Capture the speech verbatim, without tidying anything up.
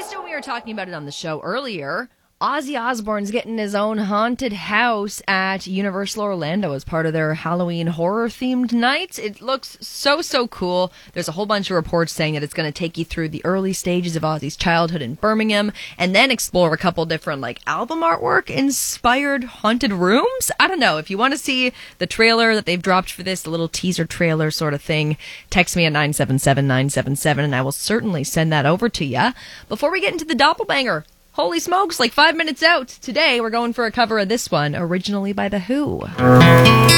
missed it when we were talking about it on the show earlier. Ozzy Osbourne's getting his own haunted house at Universal Orlando as part of their Halloween horror-themed nights. It looks so, so cool. There's a whole bunch of reports saying that it's going to take you through the early stages of Ozzy's childhood in Birmingham and then explore a couple different, like, album artwork-inspired haunted rooms. I don't know. If you want to see the trailer that they've dropped for this, the little teaser trailer sort of thing, text me at nine seven seven nine seven seven, and I will certainly send that over to you. Before we get into the doppelbanger, holy smokes, like five minutes out. Today, we're going for a cover of this one, originally by The Who.